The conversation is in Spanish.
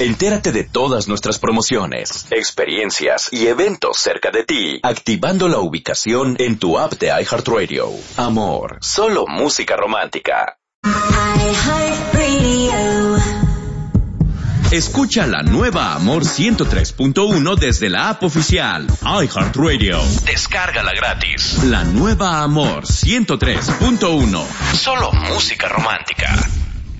Entérate de todas nuestras promociones, experiencias y eventos cerca de ti, activando la ubicación en tu app de iHeartRadio. Amor, solo música romántica. Escucha la nueva Amor 103.1 desde la app oficial iHeartRadio. Descárgala gratis. La nueva Amor 103.1. Solo música romántica.